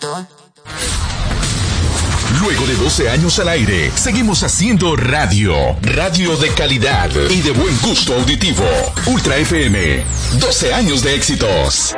Luego de 12 años al aire, seguimos haciendo radio. Radio de calidad y de buen gusto auditivo. Ultra FM. 12 años de éxitos.